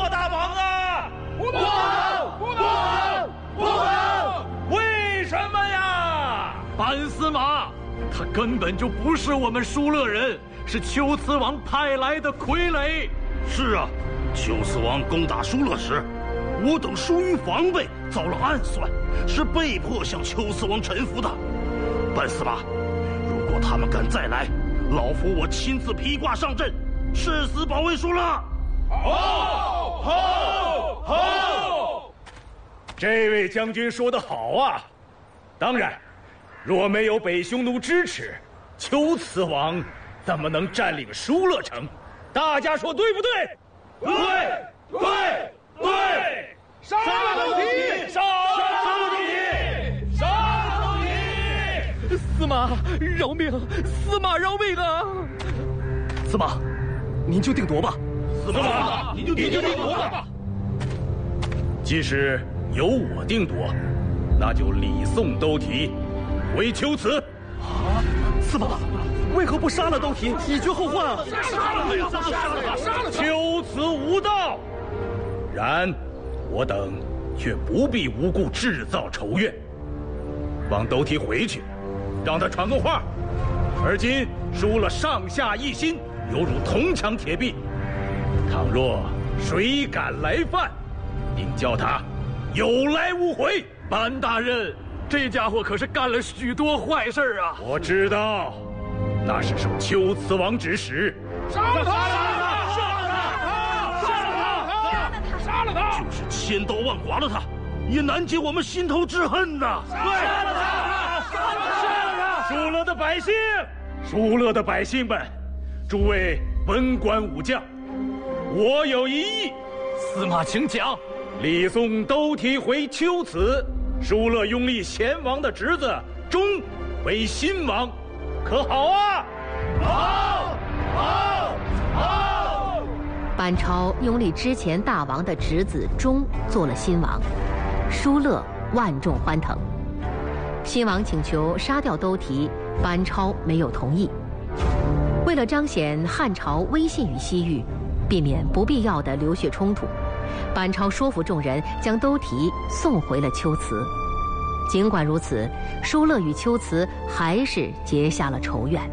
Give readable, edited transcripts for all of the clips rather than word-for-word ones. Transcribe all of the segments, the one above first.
做大王啊！ 不能！不能！不能！ 为什么呀？ 班司马，他根本就不是我们疏勒人，是龟兹王派来的傀儡。 是啊，龟兹王攻打疏勒时，我等疏于防备，遭了暗算，是被迫向龟兹王臣服的。班司马，如果他们敢再来，老夫我亲自披挂上阵，誓死保卫疏勒。 好，好，好！这位将军说得好啊！当然，若没有北匈奴支持，龟兹王怎么能占领疏勒城？大家说对不对？ 对，对，对！杀了都提！杀了都提！杀了都提！ 司马饶命！司马饶命啊！司马，您就定夺吧。 司马，你就定夺吧。 即使由我定夺，那就礼送都提，回龟兹。 啊！司马，为何不杀了都提，以绝后患啊？ 杀了！ 龟兹无道，然我等却不必无故制造仇怨，放都提回去，让他传个话。而今疏勒上下一心，犹如铜墙铁壁。倘若谁敢来犯，定叫他有来无回。 班大人，这家伙可是干了许多坏事啊！ 我知道，那是受龟兹王指使。 杀了他！杀了他！ 就是千刀万剐了他，也难解我们心头之恨呐！ 杀了他！ 疏勒的百姓，疏勒的百姓们，诸位文官武将，我有一议。 司马，请讲。 礼送都提回龟兹，疏勒拥立前王的侄子忠为新王，可好啊？ 好，好，好！ 班超拥立之前大王的侄子忠做了新王，疏勒万众欢腾。新王请求杀掉都提，班超没有同意。为了彰显汉朝威信于西域，避免不必要的流血冲突，班超说服众人将都提送回了龟兹。尽管如此，疏勒与龟兹还是结下了仇怨。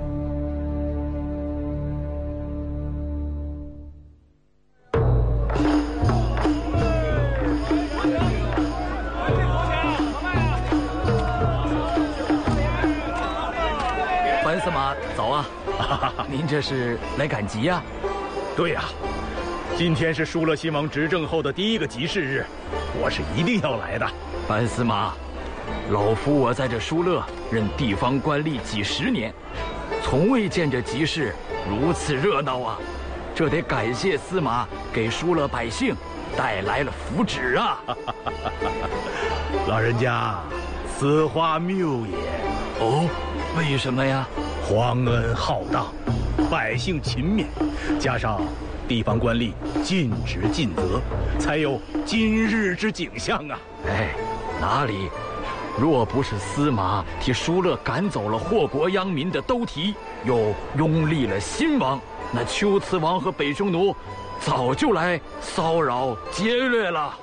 班司马早啊！您这是来赶集呀？ 对呀，今天是疏勒新王执政后的第一个集市日，我是一定要来的。 班司马，老夫我在这疏勒任地方官吏几十年，从未见这集市如此热闹啊！这得感谢司马给疏勒百姓带来了福祉啊！ 老人家，此话谬也。 哦，为什么呀？ 皇恩浩荡，百姓勤勉，加上地方官吏尽职尽责，才有今日之景象啊！ 哎，哪里？若不是司马替疏勒赶走了祸国殃民的都提，又拥立了新王，那龟兹王和北匈奴早就来骚扰劫掠了。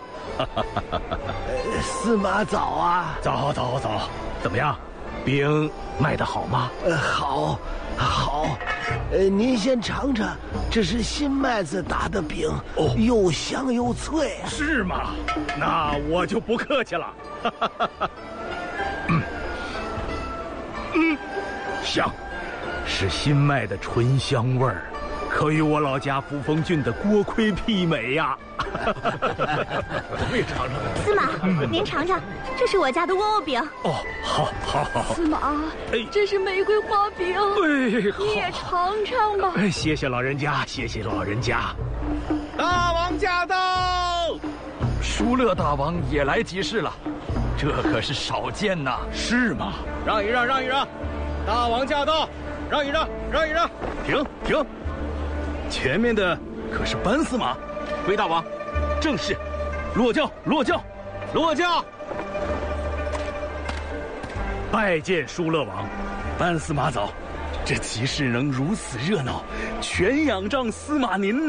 司马早啊！ 早，怎么样？饼卖得好吗？ 好，您先尝尝，这是新麦子打的饼，又香又脆啊！ 是吗？那我就不客气了。香，是新麦的醇香味儿，可与我老家扶风郡的锅盔媲美呀！我也尝尝。 司马，您尝尝，这是我家的窝窝饼。 哦，好。 司马，这是玫瑰花饼。你也尝尝吧。 谢谢老人家，谢谢老人家。 大王驾到！ 疏勒大王也来集市了，这可是少见呐。 是吗？ 让一让，大王驾到！让一让。 停！前面的可是班司马。 回大王，正是。 落轿！拜见疏勒王。班司马早。这集市能如此热闹，全仰仗司马您。